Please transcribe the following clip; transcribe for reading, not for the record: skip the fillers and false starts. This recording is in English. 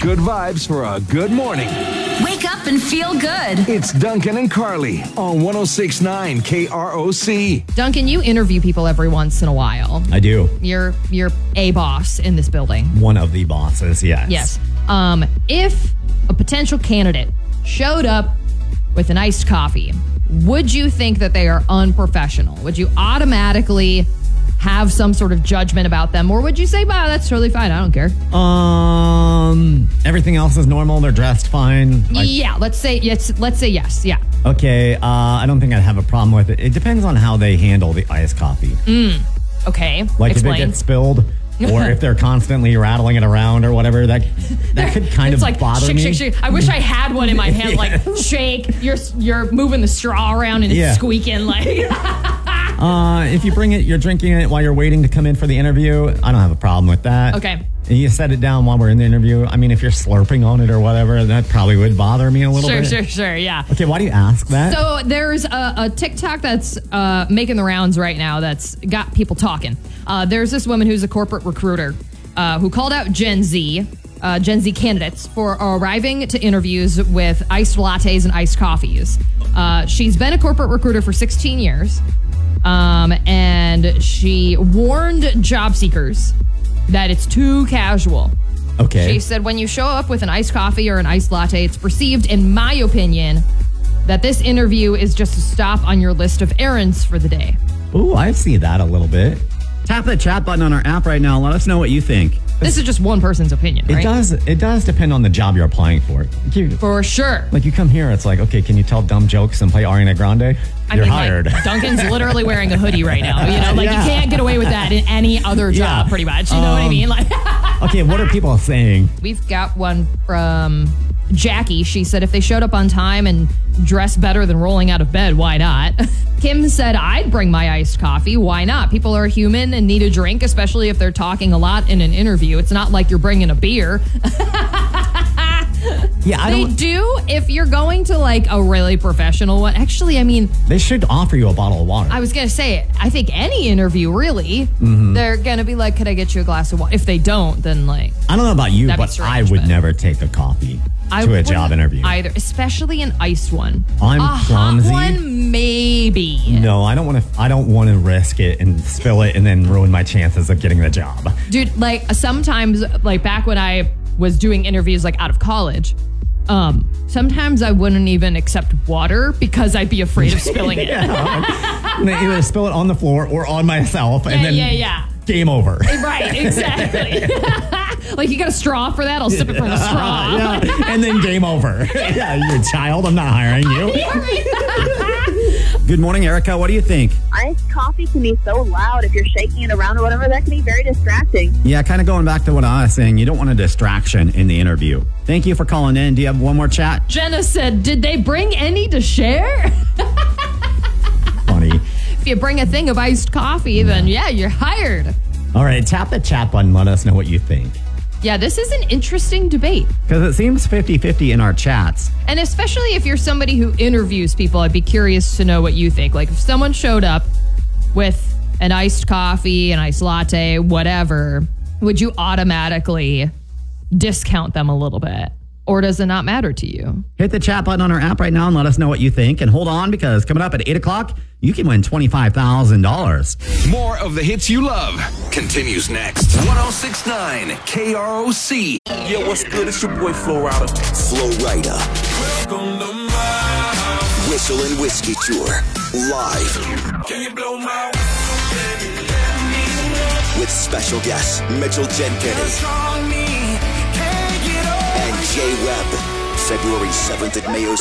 good vibes for a good morning. Wake up and feel good. It's Duncan and Carly on 106.9 KROC. Duncan, you interview people every once in a while. I do. You're a boss in this building. One of the bosses, yes. Yes. If a potential candidate showed up with an iced coffee, would you think that they are unprofessional? Would you automatically have some sort of judgment about them? Or would you say, bah, that's totally fine, I don't care? Everything else is normal. They're dressed fine. Yeah, let's say yes. Yeah. Okay, I don't think I'd have a problem with it. It depends on how they handle the iced coffee. Okay. Like Explain. if it gets spilled, or if they're constantly rattling it around or whatever, that could kind of like, bother me. Shake. I wish I had one in my hand, like shake. You're moving the straw around and it's squeaking like. If you bring it, you're drinking it while you're waiting to come in for the interview, I don't have a problem with that. Okay. And you set it down while we're in the interview. I mean, if you're slurping on it or whatever, that probably would bother me a little bit. Sure, yeah. Okay, why do you ask that? So there's a TikTok that's making the rounds right now that's got people talking. There's this woman who's a corporate recruiter who called out Gen Z candidates for arriving to interviews with iced lattes and iced coffees. She's been a corporate recruiter for 16 years. And she warned job seekers that it's too casual. Okay. She said, when you show up with an iced coffee or an iced latte, it's perceived, in my opinion, that this interview is just a stop on your list of errands for the day. Ooh, I see that a little bit. Tap the chat button on our app right now and let us know what you think. This is just one person's opinion, right? It does depend on the job you're applying for. For sure. Like you come here, it's like, okay, can you tell dumb jokes and play Ariana Grande? You're hired. Like, Duncan's literally wearing a hoodie right now. You know, like you can't get away with that in any other job, pretty much. You know what I mean? Like, okay, what are people saying? We've got one from Jackie. She said if they showed up on time and dressed better than rolling out of bed, why not? Kim said, I'd bring my iced coffee. Why not? People are human and need a drink, especially if they're talking a lot in an interview. It's not like you're bringing a beer. Yeah, They do if you're going to like a really professional one. Actually, I mean, they should offer you a bottle of water. I was going to say, I think any interview really, they're going to be like, could I get you a glass of water? If they don't, then like, I don't know about you, that'd be but strange, I would never take a coffee to a job interview. Either, especially an iced one. I'm clumsy. Hot one, maybe. No, I don't want to risk it and spill it and then ruin my chances of getting the job. Dude, like sometimes, like back when I was doing interviews like out of college, sometimes I wouldn't even accept water because I'd be afraid of spilling it. Either spill it on the floor or on myself and then game over. Right, exactly. Like you got a straw for that? I'll sip it from the straw. And then game over. You're a child. I'm not hiring you. Good morning, Erica. What do you think? Iced coffee can be so loud if you're shaking it around or whatever. That can be very distracting. Yeah, kind of going back to what I was saying. You don't want a distraction in the interview. Thank you for calling in. Do you have one more chat? Jenna said, did they bring any to share? Funny. If you bring a thing of iced coffee, then you're hired. All right, tap the chat button. Let us know what you think. Yeah, this is an interesting debate. Because it seems 50-50 in our chats. And especially if you're somebody who interviews people, I'd be curious to know what you think. Like if someone showed up with an iced coffee, an iced latte, whatever, would you automatically discount them a little bit? Or does it not matter to you? Hit the chat button on our app right now and let us know what you think. And hold on, because coming up at 8 o'clock, you can win $25,000. More of the hits you love continues next. 106.9 KROC. Yo, what's good? It's your boy Flo Rida. Flo Rida. Welcome to my Whistle and Whiskey Tour. Live. Can you blow my with special guests Mitchell Jenkins and Jay Webb. February 7th at Mayo